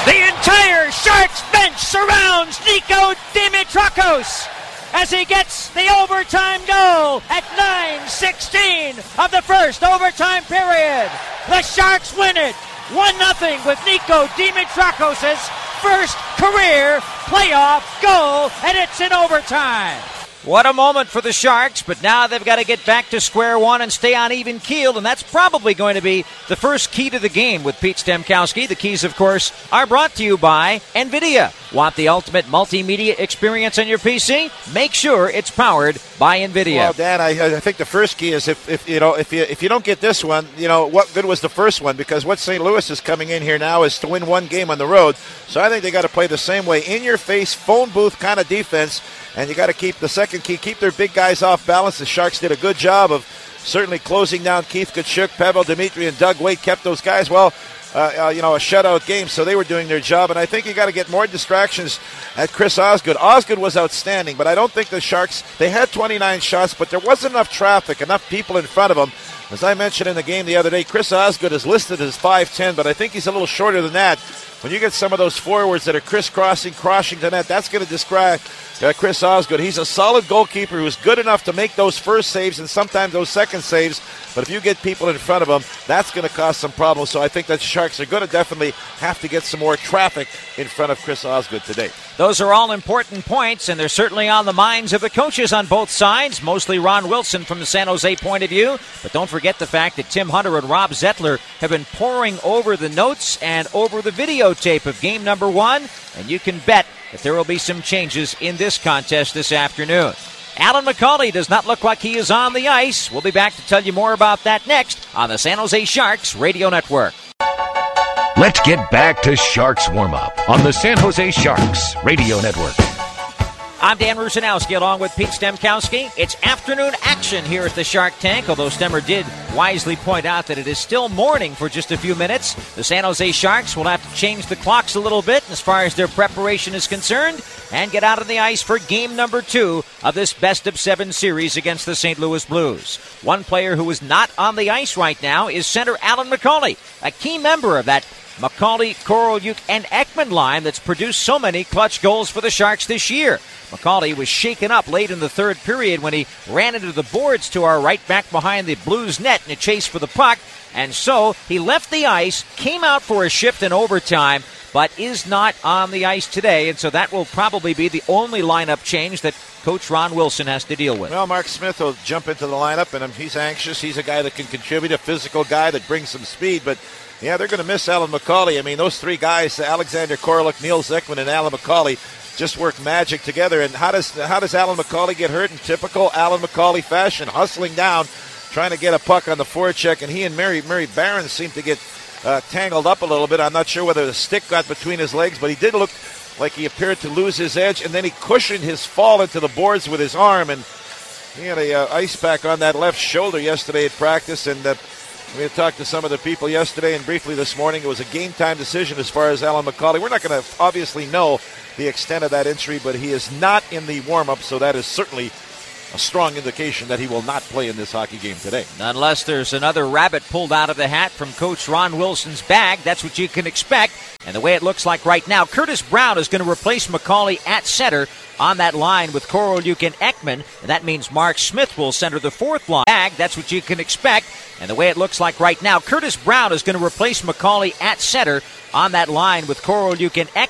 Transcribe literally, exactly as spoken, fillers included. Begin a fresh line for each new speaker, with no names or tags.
The entire Sharks bench surrounds Nico Dimitrakos as he gets the overtime goal at nine sixteen of the first overtime period. The Sharks win it one nothing with Nico Dimitrakos' first career playoff goal, and it's in overtime.
What a moment for the Sharks, but now they've got to get back to square one and stay on even keel, and that's probably going to be the first key to the game with Pete Stemkowski. The keys, of course, are brought to you by NVIDIA. Want the ultimate multimedia experience on your P C? Make sure it's powered by NVIDIA.
Well, Dan, I, I think the first key is if, if you know if you if you don't get this one, you know what good was the first one? Because what Saint Louis is coming in here now is to win one game on the road. So I think they got to play the same way, in your face, phone booth kind of defense. And you got to keep the second key, keep their big guys off balance. The Sharks did a good job of certainly closing down Keith Tkachuk, Pavel Dimitri, and Doug Weight kept those guys, well, uh, uh, you know, a shutout game, so they were doing their job. And I think you got to get more distractions at Chris Osgood. Osgood was outstanding, but I don't think the Sharks, they had twenty-nine shots, but there wasn't enough traffic, enough people in front of them. As I mentioned in the game the other day, Chris Osgood is listed as five ten, but I think he's a little shorter than that. When you get some of those forwards that are crisscrossing, crossing the net, that's going to describe uh, Chris Osgood. He's a solid goalkeeper who's good enough to make those first saves and sometimes those second saves. But if you get people in front of him, that's going to cause some problems. So I think that the Sharks are going to definitely have to get some more traffic in front of Chris Osgood today.
Those are all important points, and they're certainly on the minds of the coaches on both sides, mostly Ron Wilson from the San Jose point of view. But don't forget the fact that Tim Hunter and Rob Zettler have been poring over the notes and over the videotape of game number one, and you can bet that there will be some changes in this contest this afternoon. Alan McCauley does not look like he is on the ice. We'll be back to tell you more about that next on the San Jose Sharks Radio Network.
Let's get back to Sharks warm-up on the San Jose Sharks Radio Network.
I'm Dan Rusanowski along with Pete Stemkowski. It's afternoon action here at the Shark Tank, although Stemmer did wisely point out that it is still morning for just a few minutes. The San Jose Sharks will have to change the clocks a little bit as far as their preparation is concerned and get out on the ice for game number two of this best of seven series against the Saint Louis Blues. One player who is not on the ice right now is center Alan McCauley, a key member of that McCauley, Korolyuk, and Ekman line that's produced so many clutch goals for the Sharks this year. McCauley was shaken up late in the third period when he ran into the boards to our right back behind the Blues net in a chase for the puck, and so he left the ice, came out for a shift in overtime, but is not on the ice today, and so that will probably be the only lineup change that Coach Ron Wilson has to deal with.
Well, Mark Smith will jump into the lineup, and he's anxious. He's a guy that can contribute, a physical guy that brings some speed, but yeah, they're going to miss Alan McCauley. I mean, those three guys, Alexander Korolyuk, Niels Ekman, and Alan McCauley, just work magic together. And how does how does Alan McCauley get hurt in typical Alan McCauley fashion? Hustling down, trying to get a puck on the forecheck, and he and Mary Mary Barron seem to get uh, tangled up a little bit. I'm not sure whether the stick got between his legs, but he did look like he appeared to lose his edge, and then he cushioned his fall into the boards with his arm, and he had a uh, ice pack on that left shoulder yesterday at practice, and uh, we had talked to some of the people yesterday and briefly this morning. It was a game-time decision as far as Alan McCauley. We're not going to obviously know the extent of that injury, but he is not in the warm-up, so that is certainly a strong indication that he will not play in this hockey game today.
Unless there's another rabbit pulled out of the hat from Coach Ron Wilson's bag, that's what you can expect. And the way it looks like right now, Curtis Brown is going to replace McCauley at center on that line with Korolyuk and Ekman. And that means Mark Smith will center the fourth line. That's what you can expect. And the way it looks like right now, Curtis Brown is going to replace McCauley at center on that line with Korolyuk and Ekman.